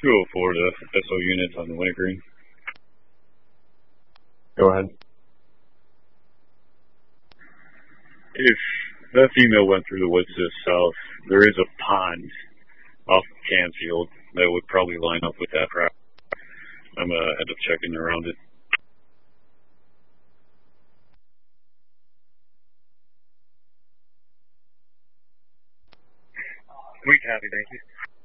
204 to SO units on the wintergreen. Go ahead. If that female went through the woods to the south, there is a pond off Canfield that would probably line up with that route. I'm going to end up checking around it. We copy, thank you.